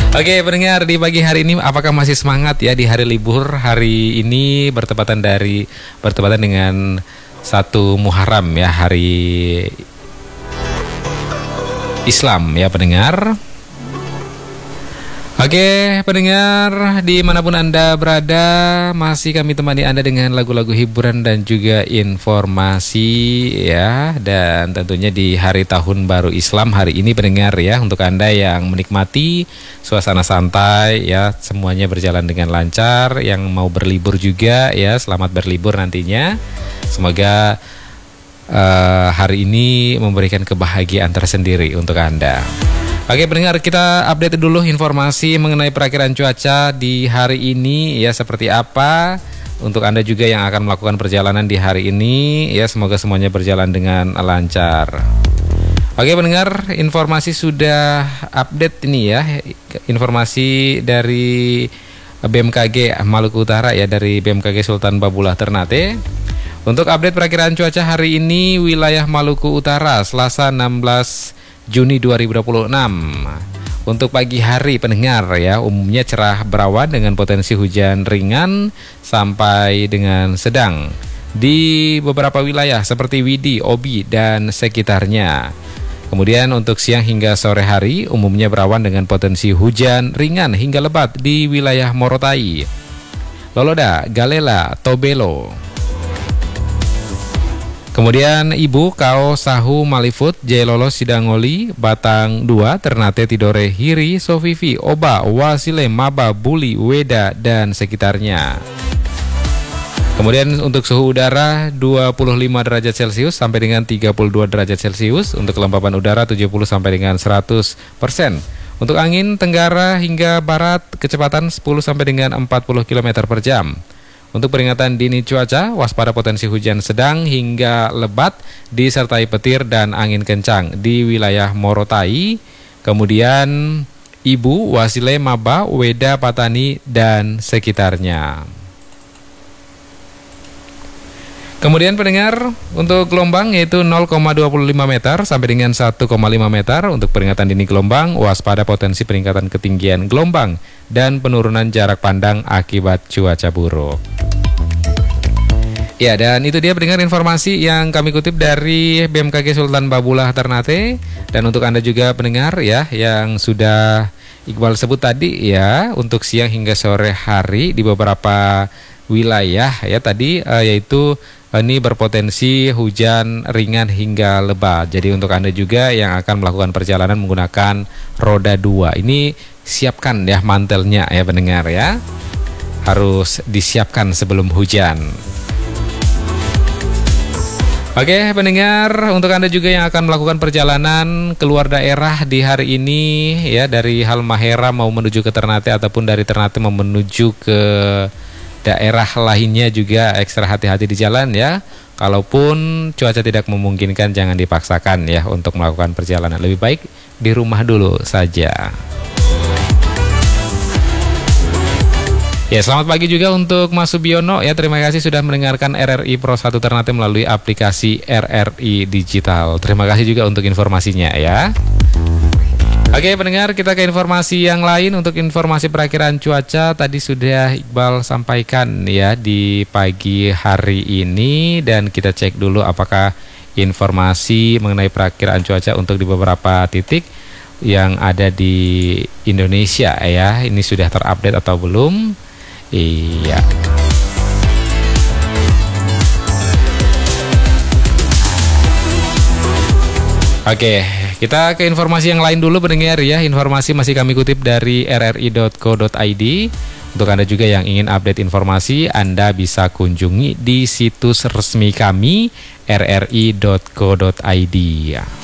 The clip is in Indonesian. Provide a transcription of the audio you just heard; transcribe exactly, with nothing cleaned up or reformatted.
Oke pendengar, di pagi hari ini apakah masih semangat ya di hari libur? Hari ini bertepatan dari bertepatan dengan satu Muharram ya, hari Islam ya pendengar. Oke pendengar, dimanapun Anda berada, masih kami temani Anda dengan lagu-lagu hiburan dan juga informasi ya. Dan tentunya di hari tahun baru Islam hari ini pendengar ya, untuk Anda yang menikmati suasana santai ya, semuanya berjalan dengan lancar. Yang mau berlibur juga ya, selamat berlibur nantinya. Semoga uh, hari ini memberikan kebahagiaan tersendiri untuk Anda. Oke pendengar, kita update dulu informasi mengenai perakiran cuaca di hari ini ya, seperti apa untuk Anda juga yang akan melakukan perjalanan di hari ini ya, semoga semuanya berjalan dengan lancar. Oke pendengar, informasi sudah update ini ya, informasi dari B M K G Maluku Utara ya, dari B M K G Sultan Babulah Ternate. Untuk update perakiran cuaca hari ini, wilayah Maluku Utara Selasa enam belas Juni dua ribu dua puluh enam. Untuk pagi hari pendengar ya, umumnya cerah berawan dengan potensi hujan ringan sampai dengan sedang di beberapa wilayah seperti Widi, Obi dan sekitarnya. Kemudian untuk siang hingga sore hari umumnya berawan dengan potensi hujan ringan hingga lebat di wilayah Morotai, Loloda, Galela, Tobelo. Kemudian Ibu, Kao, Sahu, Malifut, Jailolo, Sidangoli, Batang dua, Ternate, Tidore, Hiri, Sofifi, Oba, Wasile, Maba, Buli, Weda, dan sekitarnya. Kemudian untuk suhu udara dua puluh lima derajat Celcius sampai dengan tiga puluh dua derajat Celcius. Untuk kelembapan udara tujuh puluh sampai dengan seratus persen. Untuk angin tenggara hingga barat kecepatan sepuluh sampai dengan empat puluh kilometer per jam. Untuk peringatan dini cuaca, waspada potensi hujan sedang hingga lebat disertai petir dan angin kencang di wilayah Morotai, kemudian Ibu, Wasile, Maba, Weda, Patani, dan sekitarnya. Kemudian pendengar, untuk gelombang yaitu nol koma dua lima meter sampai dengan satu koma lima meter. Untuk peringatan dini gelombang, waspada potensi peningkatan ketinggian gelombang dan penurunan jarak pandang akibat cuaca buruk. Ya, dan itu dia pendengar informasi yang kami kutip dari B M K G Sultan Babulah Ternate. Dan untuk Anda juga pendengar ya, yang sudah Iqbal sebut tadi ya, untuk siang hingga sore hari di beberapa wilayah ya tadi, uh, yaitu ini berpotensi hujan ringan hingga lebat. Jadi untuk Anda juga yang akan melakukan perjalanan menggunakan roda dua, ini siapkan ya mantelnya ya pendengar ya, harus disiapkan sebelum hujan. Oke pendengar, untuk Anda juga yang akan melakukan perjalanan keluar daerah di hari ini ya, dari Halmahera mau menuju ke Ternate ataupun dari Ternate mau menuju ke daerah lainnya, juga ekstra hati-hati di jalan ya. Kalaupun cuaca tidak memungkinkan, jangan dipaksakan ya untuk melakukan perjalanan. Lebih baik di rumah dulu saja. Ya, selamat pagi juga untuk Mas Subiono ya. Terima kasih sudah mendengarkan R R I Pro satu Ternate melalui aplikasi R R I Digital. Terima kasih juga untuk informasinya ya. Oke pendengar, kita ke informasi yang lain. Untuk informasi perakiraan cuaca tadi sudah Iqbal sampaikan ya di pagi hari ini. Dan kita cek dulu apakah informasi mengenai perakiraan cuaca untuk di beberapa titik yang ada di Indonesia ya, ini sudah terupdate atau belum. Iya. Oke, kita ke informasi yang lain dulu pendengar ya. Informasi masih kami kutip dari r r i dot co dot i d. Untuk Anda juga yang ingin update informasi, Anda bisa kunjungi di situs resmi kami r r i dot co dot i d ya.